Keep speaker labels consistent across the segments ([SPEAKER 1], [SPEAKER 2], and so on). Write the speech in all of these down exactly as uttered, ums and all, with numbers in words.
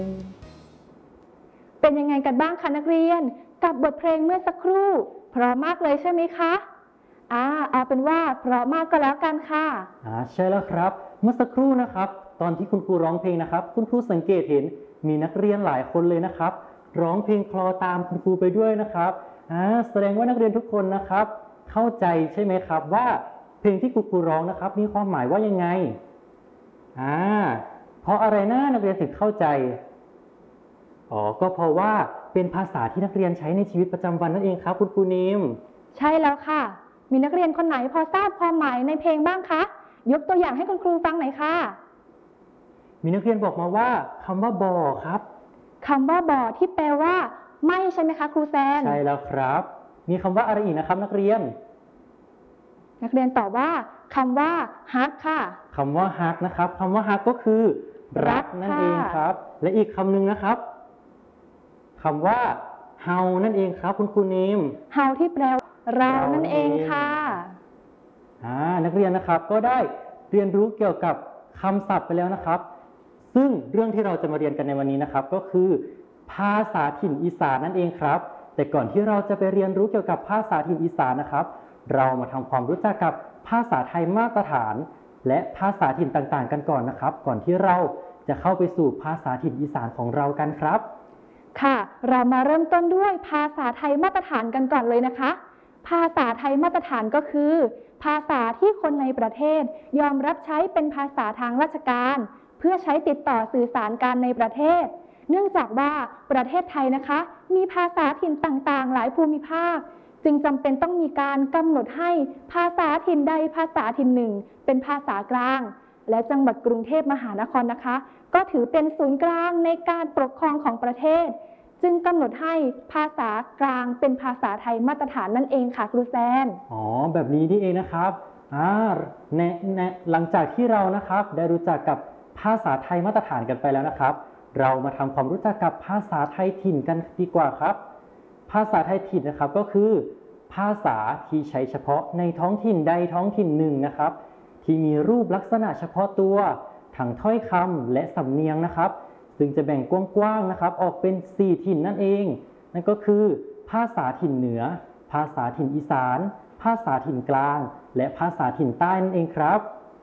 [SPEAKER 1] เป็นยังไงกันบ้างคะนักเรียนกับบทเพลงเมื่อสักครู่เพราะมากเลยใช่ไหมคะอ่าเอาเป็นว่าเพราะมากก็แล้วกันค่ะ
[SPEAKER 2] อ่าใช่แล้วครับเมื่อสักครู่นะครับตอนที่คุณครูร้องเพลงนะครับคุณครูสังเกตเห็นมีนักเรียนหลายคนเลยนะครับร้องเพลงคลอตามคุณครูไปด้วยนะครับอ่าแสดงว่านักเรียนทุกคนนะครับเข้าใจใช่ไหมครับว่าเพลงที่คุณครูร้องนะครับมีความหมายว่ายังไงอ่าเพราะอะไรนะนักเรียนถึงเข้าใจอ๋อก็เพราะว่าเป็นภาษาที่นักเรียนใช้ในชีวิตประจำวันนั่นเองครับคุณครูนิม
[SPEAKER 1] ใช่แล้วค่ะมีนักเรียนคนไหนพอทราบความหมายในเพลงบ้างคะยกตัวอย่างให้คุณครูฟังหน่อยค่ะ
[SPEAKER 2] มีนักเรียนบอกมาว่าคำว่าบ่อครับ
[SPEAKER 1] คำว่าบ่อที่แปลว่าไม่ใช่ไหมคะครูแซน
[SPEAKER 2] ใช่แล้วครับมีคำว่าอะไรอีกนะครับนักเรียน
[SPEAKER 1] นักเรียนตอบว่าคำว่าฮักค่ะ
[SPEAKER 2] คำว่าฮักนะครับคำว่าฮักก็คือรักนั่นเองครับและอีกคำหนึ่งนะครับคำว่าเฮานั่นเองครับคุณครูนิม
[SPEAKER 1] เฮาที่แปลว่าเรานั่นเองค่ะ
[SPEAKER 2] อ่านักเรียนนะครับก็ได้เรียนรู้เกี่ยวกับคำศัพท์ไปแล้วนะครับซึ่งเรื่องที่เราจะมาเรียนกันในวันนี้นะครับก็คือภาษาถิ่นอีสานนั่นเองครับแต่ก่อนที่เราจะไปเรียนรู้เกี่ยวกับภาษาถิ่นอีสานนะครับเรามาทำความรู้จักกับภาษาไทยมาตรฐานและภาษาถิ่นต่างๆกันก่อนนะครับก่อนที่เราจะเข้าไปสู่ภาษาถิ่นอีสานของเรากันครับ
[SPEAKER 1] ค่ะเรามาเริ่มต้นด้วยภาษาไทยมาตรฐานกันก่อนเลยนะคะภาษาไทยมาตรฐานก็คือภาษาที่คนในประเทศยอมรับใช้เป็นภาษาทางราชการเพื่อใช้ติดต่อสื่อสารกันในประเทศเนื่องจากว่าประเทศไทยนะคะมีภาษาถิ่นต่างๆหลายภูมิภาคจึงจำเป็นต้องมีการกำหนดให้ภาษาถิ่นใดภาษาถิ่นหนึ่งเป็นภาษากลางและจังหวัดกรุงเทพมหานครนะคะก็ถือเป็นศูนย์กลางในการปกครองของประเทศจึงกำหนดให้ภาษากลางเป็นภาษาไทยมาตรฐานนั่นเองค่ะครูแซน
[SPEAKER 2] อ๋อแบบนี้นี่เองนะครับอ่าในในหลังจากที่เรานะครับได้รู้จักกับภาษาไทยมาตรฐานกันไปแล้วนะครับเรามาทำความรู้จักกับภาษาไทยถิ่นกันดีกว่าครับภาษาไทยถิ่นนะครับก็คือภาษาที่ใช้เฉพาะในท้องถิ่นใดท้องถิ่นหนึ่งนะครับที่มีรูปลักษณะเฉพาะตัวทั้งถ้อยคำและสำเนียงนะครับซึ่งจะแบ่งกว้างๆนะครับออกเป็นสี่ถิ่นนั่นเองนั่นก็คือภาษาถิ่นเหนือภาษาถิ่นอีสานภาษาถิ่นกลางและภาษาถิ่นใต้นั่นเองครับ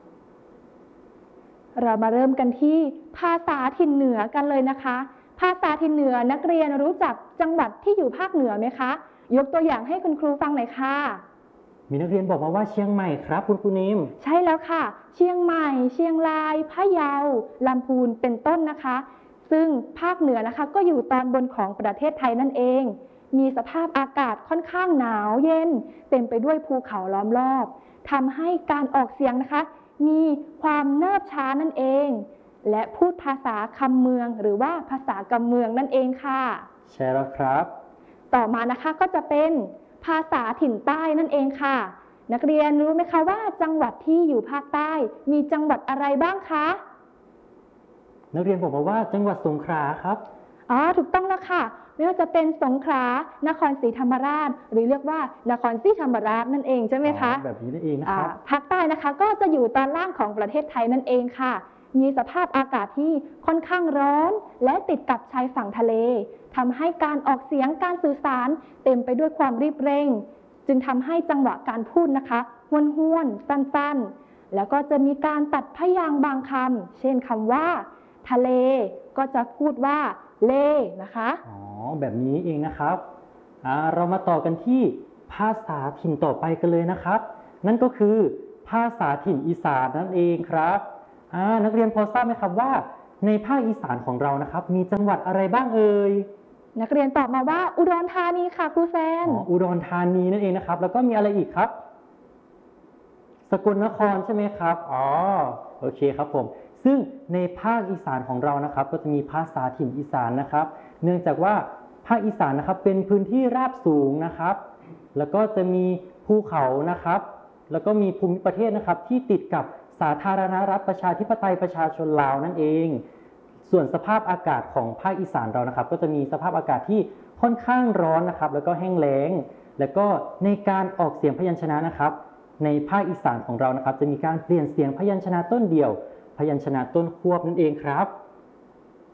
[SPEAKER 1] เรามาเริ่มกันที่ภาษาถิ่นเหนือกันเลยนะคะภาษาถิ่นเหนือนักเรียนรู้จักจังหวัดที่อยู่ภาคเหนือไหมคะยกตัวอย่างให้คุณครูฟังหน่อยค่ะ
[SPEAKER 2] มีนักเรียนบอกมาว่าเชียงใหม่ครับคุณครูนิม
[SPEAKER 1] ใช่แล้วค่ะเชียงใหม่เชียงรายพะเยาลำพูนเป็นต้นนะคะซึ่งภาคเหนือนะคะก็อยู่ตอนบนของประเทศไทยนั่นเองมีสภาพอากาศค่อนข้างหนาวเย็นเต็มไปด้วยภูเขาล้อมรอบทำให้การออกเสียงนะคะมีความเนิบช้านั่นเองและพูดภาษาคำเมืองหรือว่าภาษากำเมืองนั่นเองค่ะ
[SPEAKER 2] ใช่แล้วครับ
[SPEAKER 1] ต่อมานะคะก็จะเป็นภาษาถิ่นใต้นั่นเองค่ะนักเรียนรู้ไหมคะว่าจังหวัดที่อยู่ภาคใต้มีจังหวัดอะไรบ้างคะ
[SPEAKER 2] นักเรียนบอกมาว่าจังหวัดสงขลาครับ
[SPEAKER 1] อ๋อถูกต้องแล้วค่ะไม่ว่าจะเป็นสงขลานครศรีธรรมราชหรือเรียกว่านครศรีธรรมราชนั่นเองใช่ไหมคะ
[SPEAKER 2] แบบนี้นั่นเองนะครับ
[SPEAKER 1] ภาคใต้นะคะก็จะอยู่ตอนล่างของประเทศไทยนั่นเองค่ะมีสภาพอากาศที่ค่อนข้างร้อนและติดกับชายฝั่งทะเลทำให้การออกเสียงการสื่อสารเต็มไปด้วยความรีบเร่งจึงทำให้จังหวะการพูดนะคะห้วนๆสั้นๆแล้วก็จะมีการตัดพยางค์บางคำเช่นคำว่าทะเลก็จะพูดว่าเลนะคะ
[SPEAKER 2] อ๋อแบบนี้เองนะครับอ่าเรามาต่อกันที่ภาษาถิ่นต่อไปกันเลยนะครับนั่นก็คือภาษาถิ่นอีสานนั่นเองครับอ่านักเรียนพอทราบไหมครับว่าในภาคอีสานของเรานะครับมีจังหวัดอะไรบ้างเอ่ย
[SPEAKER 1] นักเรียนตอบมาว่าอุดรธานีค่ะครูแซน
[SPEAKER 2] อ๋ออุดรธานีนั่นเองนะครับแล้วก็มีอะไรอีกครับสกลนครใช่ไหมครับอ๋อโอเคครับผมซึ่งในภาคอีสานของเรานะครับก็จะมีภาษาถิ่นอีสานนะครับเนื่องจากว่าภาคอีสานนะครับเป็นพื้นที่ราบสูงนะครับแล้วก็จะมีภูเขานะครับแล้วก็มีภูมิประเทศนะครับที่ติดกับสาธารณรัฐประชาธิปไตยประชาชนลาวนั่นเองส่วนสภาพอากาศของภาคอีสานเรานะครับก็จะมีสภาพอากาศที่ค่อนข้างร้อนนะครับแล้วก็แห้งแล้งแล้วก็ในการออกเสียงพยัญชนะนะครับในภาคอีสานของเรานะครับจะมีการเปลี่ยนเสียงพยัญชนะต้นเดียวพยัญชนะต้นควบนั่นเองครับ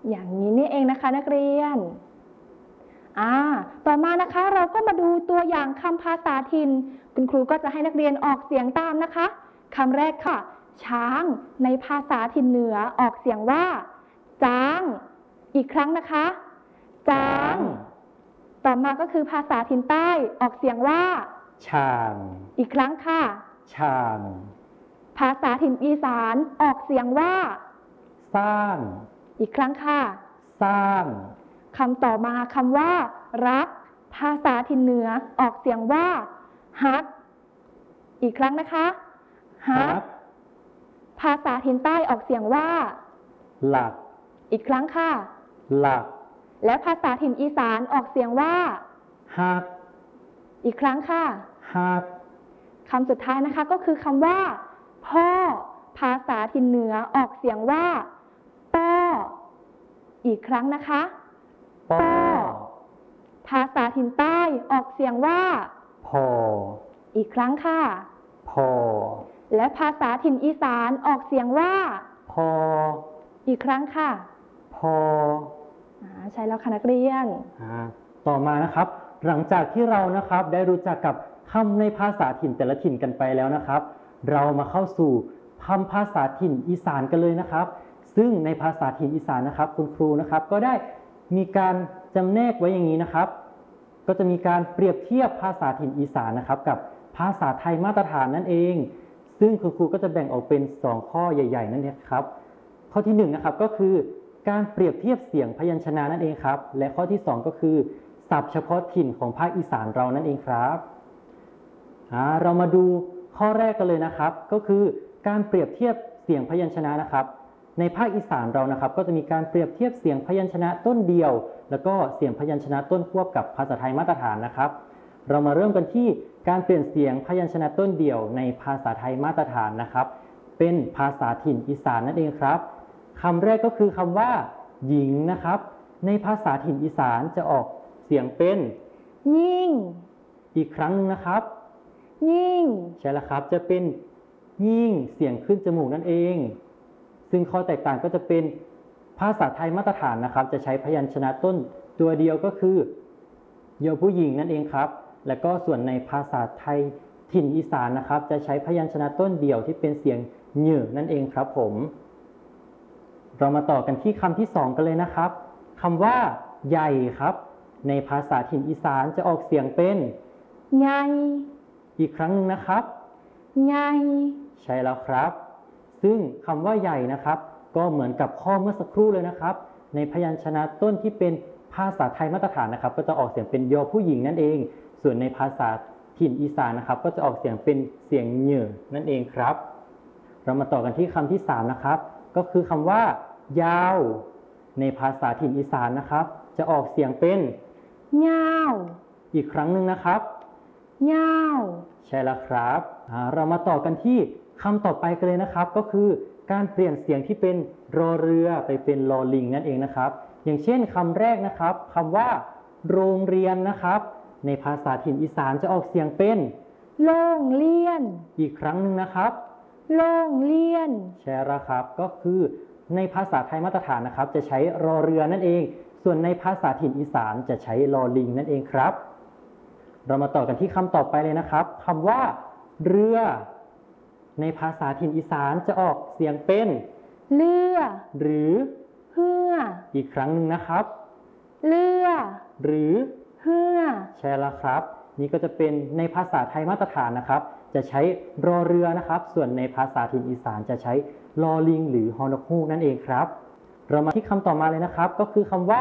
[SPEAKER 1] อย่างนี้นี่เองนะคะนักเรียนอ่าต่อมานะคะเราก็มาดูตัวอย่างคำภาษาถิ่นคุณครูก็จะให้นักเรียนออกเสียงตามนะคะคำแรกค่ะช้างในภาษาถิ่นเหนือออกเสียงว่าจ้างอีกครั้งนะคะจ้างต่อมาก็คือภาษาถิ่นใต้ออกเสียงว่า
[SPEAKER 2] ช่าง
[SPEAKER 1] อีกครั้งค่ะ
[SPEAKER 2] ช่าง
[SPEAKER 1] ภาษาถิ่นอีสานออกเสียงว่า
[SPEAKER 2] สร้าง
[SPEAKER 1] อีกครั้งค่ะ
[SPEAKER 2] สร้าง
[SPEAKER 1] คำต่อมาคำว่ารักภาษาถิ่นเหนือออกเสียงว่าฮักอีกครั้งนะคะฮักภาษาถิ่นใต้ออกเสียงว่า
[SPEAKER 2] หลัก
[SPEAKER 1] อีกครั้งค่ะ
[SPEAKER 2] หลัก
[SPEAKER 1] และภาษาถิ่นอีสานออกเสียงว่า
[SPEAKER 2] ฮัก
[SPEAKER 1] อีกครั้งค่ะ
[SPEAKER 2] ฮัก
[SPEAKER 1] คำสุดท้ายนะคะก็คือคำว่าพ่อภาษาถิ่นเหนือออกเสียงว่าป้ออีกครั้งนะคะ
[SPEAKER 2] ป้อ
[SPEAKER 1] ภาษาถิ่นใต้ออกเสียงว่า
[SPEAKER 2] พอ
[SPEAKER 1] อีกครั้งค่ะ
[SPEAKER 2] พอ
[SPEAKER 1] และภาษาถิ่นอีสานออกเสียงว่า
[SPEAKER 2] พอ
[SPEAKER 1] อีกครั้งค่ะ
[SPEAKER 2] พอ
[SPEAKER 1] ใช่แล้วค่ะนักเรียน
[SPEAKER 2] ต่อมานะครับหลังจากที่เรานะครับได้รู้จักกับคำในภาษาถิ่นแต่ละถิ่นกันไปแล้วนะครับเรามาเข้าสู่คำภาษาถิ่นอีสานกันเลยนะครับซึ่งในภาษาถิ่นอีสานนะครับคุณครูนะครับก็ได้มีการจำแนกไว้อย่างนี้นะครับก็จะมีการเปรียบเทียบภาษาถิ่นอีสานนะครับกับภาษาไทยมาตรฐานนั่นเองซึ่งคุณครูก็จะแบ่งออกเป็นสองข้อใหญ่ๆนั่นเองครับข้อที่หนึ่งนะครับก็คือการเปรียบเทียบเสียงพยัญชนะนั่นเองครับและข้อที่สองก็คือศัพท์เฉพาะถิ่นของภาคอีสานเรานั่นเองครับเรามาดูข้อแรกกันเลยนะครับก็คือการเปรียบเทียบเสียงพยัญชนะนะครับในภาคอีสานเรานะครับก็จะมีการเปรียบเทียบเสียงพยัญชนะต้นเดียวแล้วก็เสียงพยัญชนะต้นควบกับภาษาไทยมาตรฐานนะครับเรามาเริ่มกันที่การเปลี่ยนเสียงพยัญชนะต้นเดียวในภาษาไทยมาตรฐานนะครับเป็นภาษาถิ่นอีสานนั่นเองครับคำแรกก็คือคำว่าหญิงนะครับในภาษาถิ่นอีสานจะออกเสียงเป็น
[SPEAKER 1] ยิ่ง
[SPEAKER 2] อีกครั้งนึงนะครับ
[SPEAKER 1] ยิ่ง
[SPEAKER 2] ใช่แล้วครับจะเป็นยิ่งเสียงขึ้นจมูกนั่นเองซึ่งข้อแตกต่างก็จะเป็นภาษาไทยมาตรฐานนะครับจะใช้พยัญชนะต้นตัวเดียวก็คือยอผู้หญิงนั่นเองครับและก็ส่วนในภาษาไทยถิ่นอีสานนะครับจะใช้พยัญชนะต้นเดียวที่เป็นเสียงเหยื่อนั่นเองครับผมเรามาต่อกันที่คำที่สองกันเลยนะครับคำว่าใหญ่ครับในภาษาถิ่นอีสานจะออกเสียงเป็น
[SPEAKER 1] ใหญ่
[SPEAKER 2] อีกครั้งนึงนะครับ
[SPEAKER 1] ใหญ่
[SPEAKER 2] ใช่แล้วครับซึ่งคำว่าใหญ่นะครับก็เหมือนกับข้อเมื่อสักครู่เลยนะครับในพยัญชนะต้นที่เป็นภาษาไทยมาตรฐานนะครับก็จะออกเสียงเป็นยอผู้หญิงนั่นเองส่วนในภาษาถิ่นอีสานนะครับก็จะออกเสียงเป็นเสียงเหยื่อนั่นเองครับเรามาต่อกันที่คำที่สามนะครับก็คือคำว่ายาวในภาษาถิ่นอีสานนะครับจะออกเสียงเป็น
[SPEAKER 1] ยาว
[SPEAKER 2] อีกครั้งหนึ่งนะครับ
[SPEAKER 1] ยาว
[SPEAKER 2] ใช่แล้วครับเรามาต่อกันที่คำต่อไปกันเลยนะครับก็คือการเปลี่ยนเสียงที่เป็นรอเรือไปเป็นลอลิงนั่นเองนะครับอย่างเช่นคำแรกนะครับคำว่าโรงเรียนนะครับในภาษาถิ่นอีสานจะออกเสียงเป็น
[SPEAKER 1] โรงเรียน
[SPEAKER 2] อีกครั้งหนึ่งนะครับ
[SPEAKER 1] โรงเรียน
[SPEAKER 2] ใช่แล้วครับก็คือในภาษาไทยมาตรฐานนะครับจะใช้รอเรือนั่นเองส่วนในภาษาถิ่นอีสานจะใช้ลอลิงนั่นเองครับเรามาต่อกันที่คำต่อไปเลยนะครับคำว่าเรือในภาษาถิ่นอีสานจะออกเสียงเป็น
[SPEAKER 1] เรือ
[SPEAKER 2] หรือ
[SPEAKER 1] เฮือ
[SPEAKER 2] อีกครั้งหนึ่งนะครับ
[SPEAKER 1] เรือ
[SPEAKER 2] หรือ
[SPEAKER 1] เฮือ
[SPEAKER 2] ใช่แล้วครับนี่ก็จะเป็นในภาษาไทยมาตรฐานนะครับจะใช้รอเรือนะครับส่วนในภาษาถิ่นอีสานจะใช้ลอลิงหรือฮอนกฮูกนั่นเองครับเรามาที่คำต่อมาเลยนะครับก็คือคำว่า